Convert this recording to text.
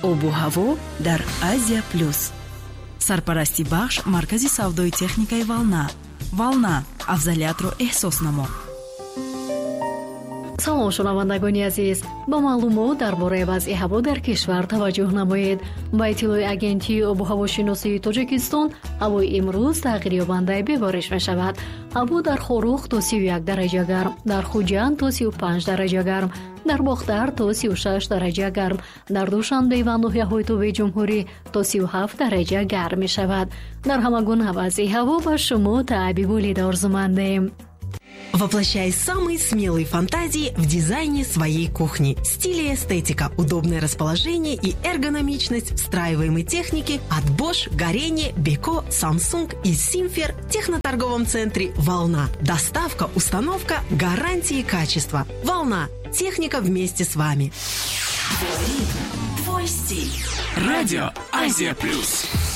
обу ҳаво дар Азия Плюс. Сарпарасти бахш маркази савдои техникаи Волна. Волна, афзалиятро эҳсос намо. салом шунавандагони азиз, ба маълумот дар бораи вазъи ҳаво дар кишвар таваҷҷӯҳ намоед. Ба иттилои агентии обу ҳавошиносии Тоҷикистон, ҳавои имрӯз тағйирёбанда бебориш мешавад. ҳаво дар Хорух то 31 дараҷа гарм, дар Хуҷанд то 35 дараҷа гарм, дар Бохтар то 36 дараҷа гарм, дар Душанбе ва ноҳияҳои Тӯбаи Ҷумҳурӣ то 37 дараҷа гарм мешавад. Дар ҳама гуна вазъи ҳаво ба шумо таъби болид орзумандем. Воплощай самые смелые фантазии в дизайне своей кухни. Стиль и эстетика, удобное расположение и эргономичность встраиваемой техники от Bosch, Горение, Beko, Samsung и Simfer в техноторговом центре «Волна». Доставка, установка, гарантии качества. «Волна». Техника вместе с вами. Твой стиль. Радио Азия Плюс.